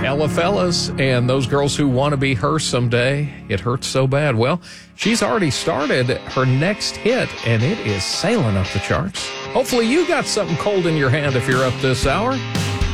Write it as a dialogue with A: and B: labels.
A: Ella Fellas and those girls who want to be her someday. It hurts so bad. Well, she's already started her next hit, and it is sailing up the charts. Hopefully you got something cold in your hand if you're up this hour.